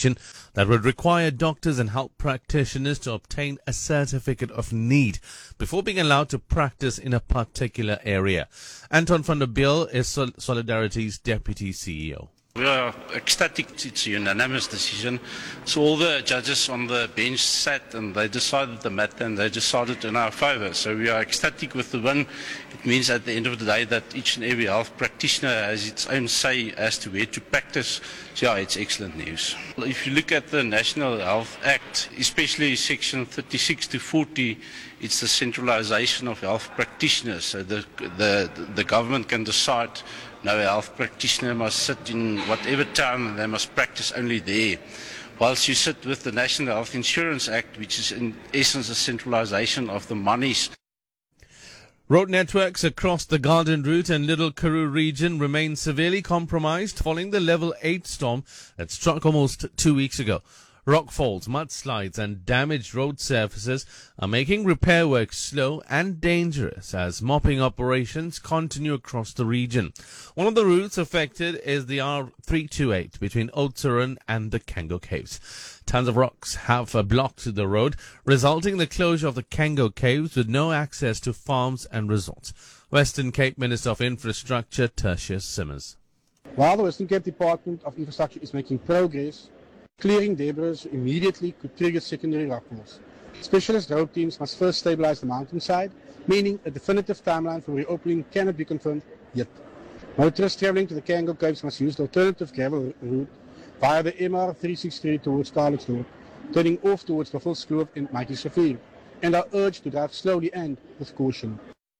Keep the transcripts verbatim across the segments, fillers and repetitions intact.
legislation that would require doctors and health practitioners to obtain a certificate of need before being allowed to practice in a particular area. Anton van der Bijl is Sol- Solidarity's Deputy C E O. We are ecstatic. It's a unanimous decision. So all the judges on the bench sat and they decided the matter and they decided in our favour. So we are ecstatic with the win. It means at the end of the day that each and every health practitioner has its own say as to where to practice. So yeah, it's excellent news. If you look at the National Health Act, especially section thirty-six to forty, it's the centralisation of health practitioners. So the, the, the government can decide no health practitioner must sit in whatever town and they must practice only there. Whilst you sit with the National Health Insurance Act, which is in essence a centralisation of the monies. Road networks across the Garden Route and Little Karoo region remain severely compromised following the level eight storm that struck almost two weeks ago. Rockfalls, mudslides and damaged road surfaces are making repair work slow and dangerous as mopping operations continue across the region. One of the routes affected is the R three twenty-eight between Oudtshoorn and the Kango Caves. Tons of rocks have uh, blocked the road, resulting in the closure of the Kango Caves with no access to farms and resorts. Western Cape Minister of Infrastructure, Tertius Simmers. While the Western Cape Department of Infrastructure is making progress, clearing debris immediately could trigger secondary rockfalls. Specialist road teams must first stabilize the mountainside, meaning a definitive timeline for reopening cannot be confirmed yet. Motorists travelling to the Kango Caves must use the alternative gravel route via the M R three sixty-three towards Carletonville, turning off towards the Buffels Kloof in Maatjiesrivier, and are urged to drive slowly and with caution.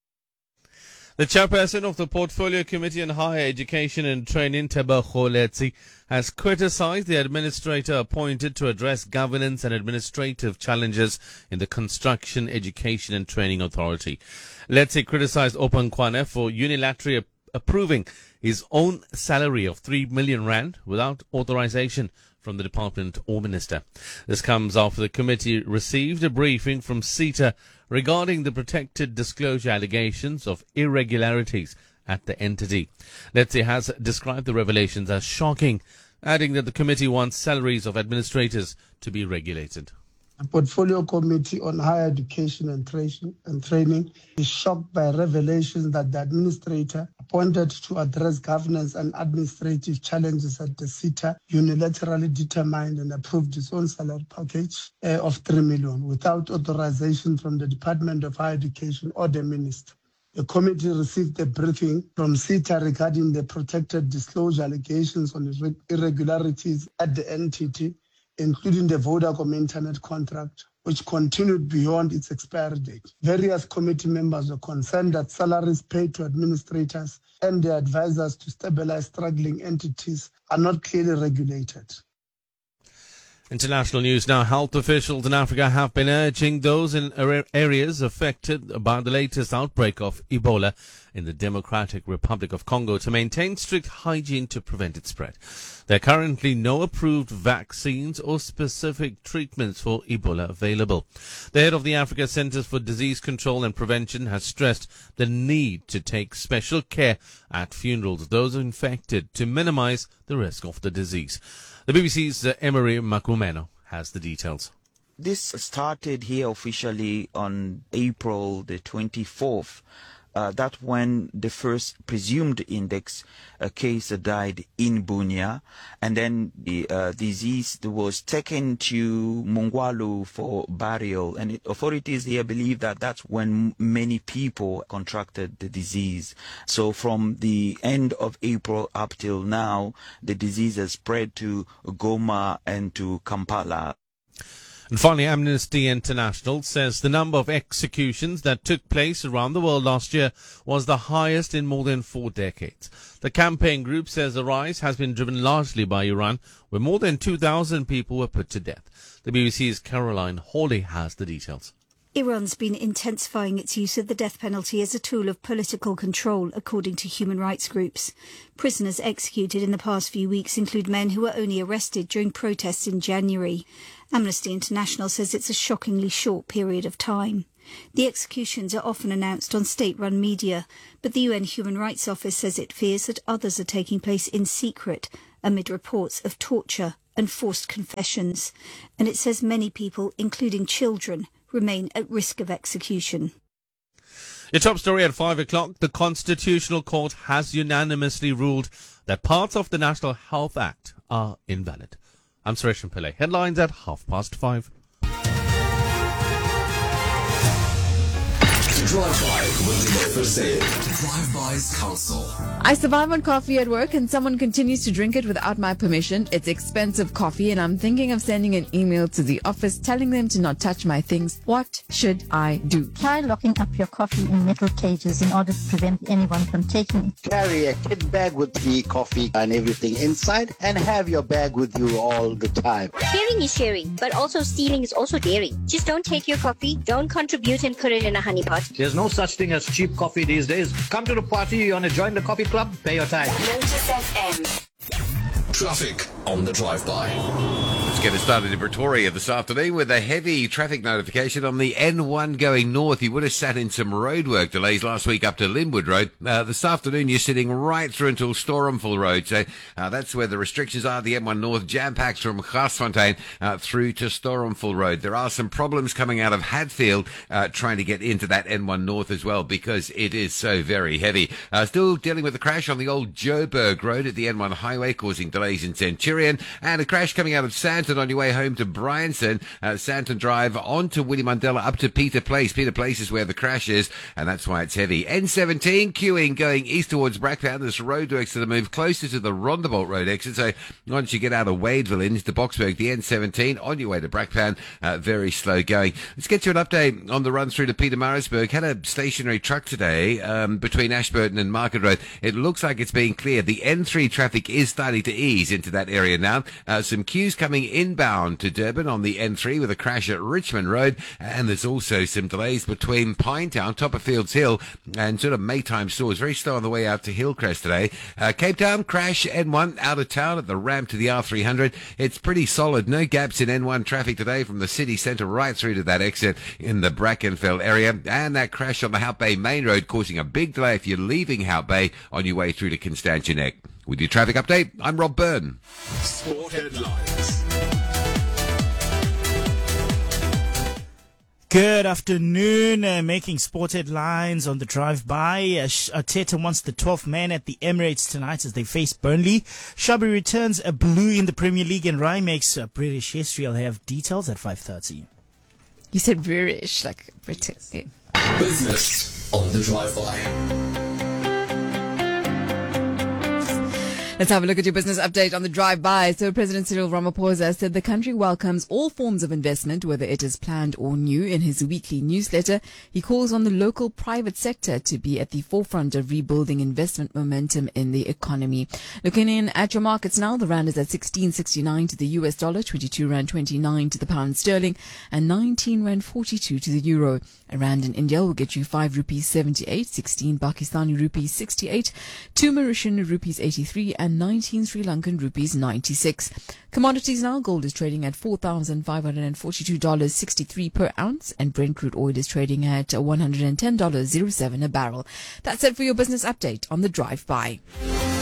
The chairperson of the Portfolio Committee on Higher Education and Training, Tebogo Letsie, has criticized the administrator appointed to address governance and administrative challenges in the Construction, Education and Training Authority. Letsie criticized Open Kwane for unilaterally ap- approving his own salary of three million rand without authorization from the department or minister. This comes after the committee received a briefing from SETA regarding the protected disclosure allegations of irregularities at the entity. Letsie has described the revelations as shocking, adding that the committee wants salaries of administrators to be regulated. The Portfolio Committee on Higher Education and, Tra- and Training is shocked by revelations that the administrator appointed to address governance and administrative challenges at the SETA unilaterally determined and approved its own salary package uh, of three million rand without authorization from the Department of Higher Education or the minister. The committee received a briefing from SETA regarding the protected disclosure allegations on irregularities at the entity, including the Vodacom internet contract, which continued beyond its expiry date. Various committee members were concerned that salaries paid to administrators and their advisors to stabilize struggling entities are not clearly regulated. International news now. Health officials in Africa have been urging those in areas affected by the latest outbreak of Ebola in the Democratic Republic of Congo to maintain strict hygiene to prevent its spread. There are currently no approved vaccines or specific treatments for Ebola available. The head of the Africa Centers for Disease Control and Prevention has stressed the need to take special care at funerals of those infected to minimize the risk of the disease. The B B C's uh, Emery Makumeno has the details. This started here officially on April the twenty-fourth. Uh, that's when the first presumed index uh, case died in Bunia, and then the uh, disease was taken to Mungwalu for burial, and it, authorities here believe that that's when many people contracted the disease. So from the end of April up till now, the disease has spread to Goma and to Kampala. And finally, Amnesty International says the number of executions that took place around the world last year was the highest in more than four decades. The campaign group says the rise has been driven largely by Iran, where more than two thousand people were put to death. The B B C's Caroline Hawley has the details. Iran's been intensifying its use of the death penalty as a tool of political control, according to human rights groups. Prisoners executed in the past few weeks include men who were only arrested during protests in January. Amnesty International says it's a shockingly short period of time. The executions are often announced on state-run media, but the U N Human Rights Office says it fears that others are taking place in secret amid reports of torture and forced confessions. And it says many people, including children, remain at risk of execution. Your top story at five o'clock. The Constitutional Court has unanimously ruled that parts of the National Health Act are invalid. I'm Suresh Pillai. Headlines at half past five. Drive-by with the Forsay. Drive-by's Council. I survive on coffee at work and someone continues to drink it without my permission. It's expensive coffee and I'm thinking of sending an email to the office telling them to not touch my things. What should I do? Try locking up your coffee in metal cages in order to prevent anyone from taking it. Carry a kit bag with the coffee and everything inside and have your bag with you all the time. Sharing is sharing, but also stealing is also daring. Just don't take your coffee, don't contribute and put it in a honey pot. There's no such thing as cheap coffee these days. Come to the party, you want to join the coffee club? Pay your time. Lotus F M. Traffic on the drive-by. Let's get it started in Pretoria this afternoon with a heavy traffic notification on the N one going north. You would have sat in some roadwork delays last week up to Linwood Road. Uh, this afternoon, you're sitting right through until Stormful Road. So uh, that's where the restrictions are. The N one north jam-packed from Garsfontein uh, through to Stormful Road. There are some problems coming out of Hatfield uh, trying to get into that N one north as well because it is so very heavy. Uh, still dealing with a crash on the old Joburg Road at the N one highway, causing delays in Centurion, and a crash coming out of Santon on your way home to Bryanston, uh, Santon Drive on to Willie Mandela up to Peter Place. Peter Place is where the crash is, and that's why it's heavy. N seventeen queuing going east towards Bracktown. There's roadworks that are moved closer to the Rondebolt Road exit, so once you get out of Wadeville into Boxburg, the N seventeen on your way to Bracktown, uh, very slow going. Let's get you an update on the run through to Pietermaritzburg. Had a stationary truck today um, between Ashburton and Market Road. It looks like it's being cleared. The N three traffic is starting to ease into that area now. Uh, some queues coming inbound to Durban on the N three with a crash at Richmond Road, and there's also some delays between Pinetown, top of Fields Hill, and sort of Maytime stores. Very slow on the way out to Hillcrest today. Uh, Cape Town, crash N one out of town at the ramp to the R three hundred. It's pretty solid. No gaps in N one traffic today from the city centre right through to that exit in the Brackenfell area. And that crash on the Hout Bay Main Road causing a big delay if you're leaving Hout Bay on your way through to Constantia Neck. With your traffic update, I'm Rob Byrne. Sport headlines. Good afternoon. Uh, making sport headlines on the drive-by. Uh, Arteta wants the twelfth man at the Emirates tonight as they face Burnley. Shabby returns a blue in the Premier League, and Rai makes uh, British history. I'll have details at five thirty. You said British, like British. Yeah. Business on the drive-by. Let's have a look at your business update on the drive-by. So President Cyril Ramaphosa said the country welcomes all forms of investment, whether it is planned or new. In his weekly newsletter, he calls on the local private sector to be at the forefront of rebuilding investment momentum in the economy. Looking in at your markets now, the rand is at sixteen sixty-nine to the U S dollar, twenty-two rand twenty-nine to the pound sterling, and nineteen rand forty-two to the euro. A rand in India will get you five rupees seventy-eight, sixteen Pakistani rupees sixty-eight, two Mauritian rupees eighty-three, and nineteen Sri Lankan rupees ninety-six. Commodities now, gold is trading at four thousand five hundred forty-two dollars and sixty-three cents per ounce, and Brent crude oil is trading at one hundred ten dollars and seven cents a barrel. That's it for your business update on the drive-by.